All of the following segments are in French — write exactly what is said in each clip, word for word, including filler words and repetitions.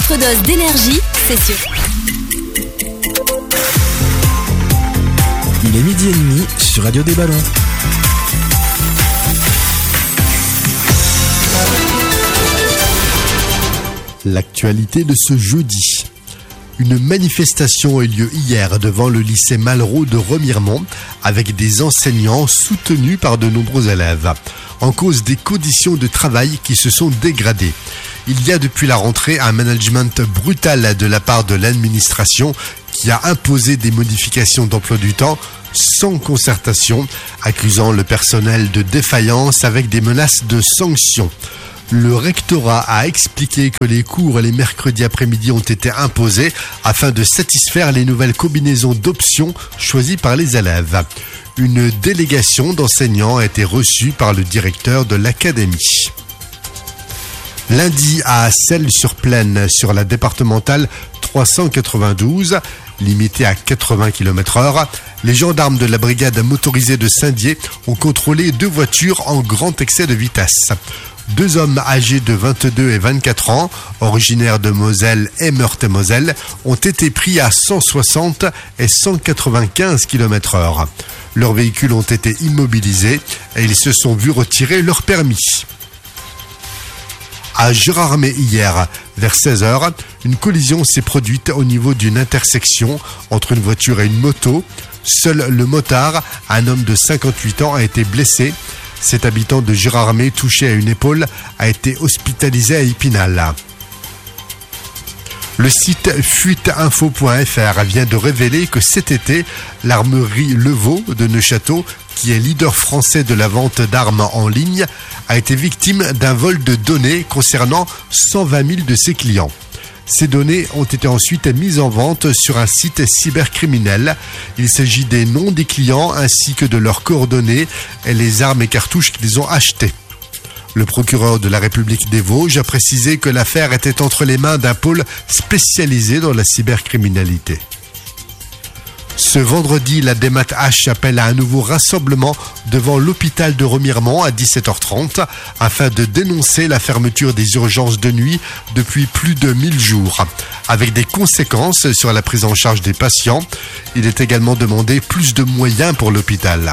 votre dose d'énergie, c'est sûr. Il est midi et demi sur Radio des Ballons. L'actualité de ce jeudi. Une manifestation a eu lieu hier devant le lycée Malraux de Remiremont avec des enseignants soutenus par de nombreux élèves. En cause des conditions de travail qui se sont dégradées. Il y a depuis la rentrée un management brutal de la part de l'administration qui a imposé des modifications d'emploi du temps sans concertation, accusant le personnel de défaillance avec des menaces de sanctions. Le rectorat a expliqué que les cours les mercredis après-midi ont été imposés afin de satisfaire les nouvelles combinaisons d'options choisies par les élèves. Une délégation d'enseignants a été reçue par le directeur de l'académie. Lundi à Celles-sur-Plaine, sur la départementale trois cent quatre-vingt-douze, limitée à quatre-vingts kilomètres heure, les gendarmes de la brigade motorisée de Saint-Dié ont contrôlé deux voitures en grand excès de vitesse. Deux hommes âgés de vingt-deux et vingt-quatre ans, originaires de Moselle et Meurthe-et-Moselle, ont été pris à cent soixante et cent quatre-vingt-quinze kilomètres heure. Leurs véhicules ont été immobilisés et ils se sont vus retirer leur permis. À Gérardmer hier, vers seize heures, une collision s'est produite au niveau d'une intersection entre une voiture et une moto. Seul le motard, un homme de cinquante-huit ans, a été blessé. Cet habitant de Gérardmer, touché à une épaule, a été hospitalisé à Épinal. Le site fuite info point f r vient de révéler que cet été, l'armerie Levaux de Neuchâteau, qui est leader français de la vente d'armes en ligne, a été victime d'un vol de données concernant cent vingt mille de ses clients. Ces données ont été ensuite mises en vente sur un site cybercriminel. Il s'agit des noms des clients ainsi que de leurs coordonnées et les armes et cartouches qu'ils ont achetées. Le procureur de la République des Vosges a précisé que l'affaire était entre les mains d'un pôle spécialisé dans la cybercriminalité. Ce vendredi, la Démat H appelle à un nouveau rassemblement devant l'hôpital de Remiremont à dix-sept heures trente afin de dénoncer la fermeture des urgences de nuit depuis plus de mille jours. Avec des conséquences sur la prise en charge des patients, il est également demandé plus de moyens pour l'hôpital.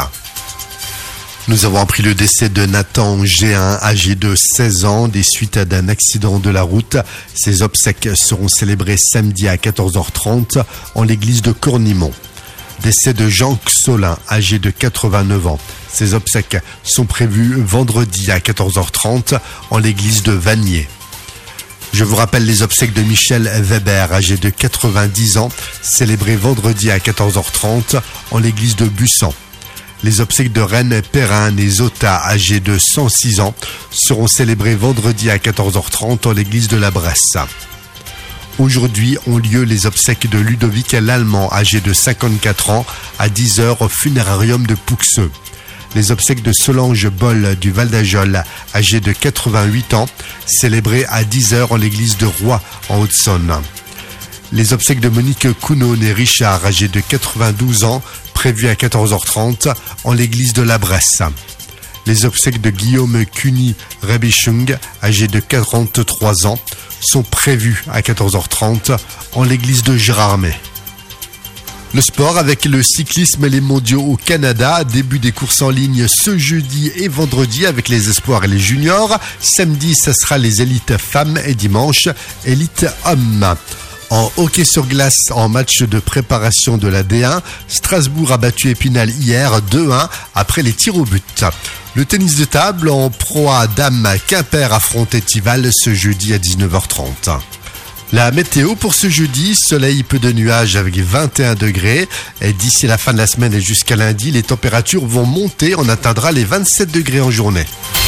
Nous avons appris le décès de Nathan G un, âgé de seize ans, des suites d'un accident de la route. Ses obsèques seront célébrées samedi à quatorze heures trente en l'église de Cornimont. Décès de Jean Xolin, âgé de quatre-vingt-neuf ans. Ses obsèques sont prévues vendredi à quatorze heures trente en l'église de Vanier. Je vous rappelle les obsèques de Michel Weber, âgé de quatre-vingt-dix ans, célébrées vendredi à quatorze heures trente en l'église de Bussan. Les obsèques de Reine Perrin et Zota, âgés de cent six ans, seront célébrées vendredi à quatorze heures trente en l'église de la Bresse. Aujourd'hui ont lieu les obsèques de Ludovic l'Allemand, âgé de cinquante-quatre ans, à dix heures au funérarium de Pouxeux. Les obsèques de Solange Boll du Val d'Ajol, âgée de quatre-vingt-huit ans, célébrées à dix heures en l'église de Roy, en Haute-Saône. Les obsèques de Monique Counone et Richard, âgés de quatre-vingt-douze ans, prévues à quatorze heures trente en l'église de la Bresse. Les obsèques de Guillaume Cuny Rebichung, âgé de quarante-trois ans, sont prévues à quatorze heures trente en l'église de Gérardmer. Le sport avec le cyclisme et les mondiaux au Canada. Début des courses en ligne ce jeudi et vendredi avec les espoirs et les juniors. Samedi, ça sera les élites femmes et dimanche, élites hommes. En hockey sur glace, en match de préparation de la D un, Strasbourg a battu Épinal hier deux un après les tirs au but. Le tennis de table en Pro A Dame, Quimper affronte Étival ce jeudi à dix-neuf heures trente. La météo pour ce jeudi, soleil peu de nuages avec vingt et un degrés. Et d'ici la fin de la semaine et jusqu'à lundi, les températures vont monter. On atteindra les vingt-sept degrés en journée.